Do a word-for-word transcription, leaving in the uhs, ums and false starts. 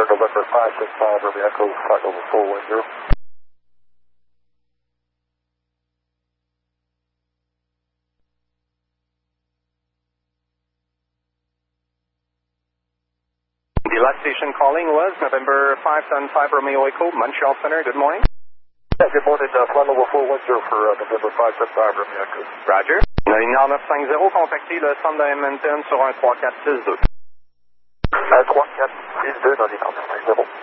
November five six five, Romeo Echo, flight level four one zero. The last station calling was November five seven five, Romeo Echo, Montreal Center. Good morning. Yeah, good morning, uh, flight level four one zero for uh, November five seven five, Romeo Echo. Roger. Ligne neuf cinq zéro, contactez le centre de Edmonton sur un trois quatre six deux. Uh, trois quatre six deux dans les neuf cinq zéro.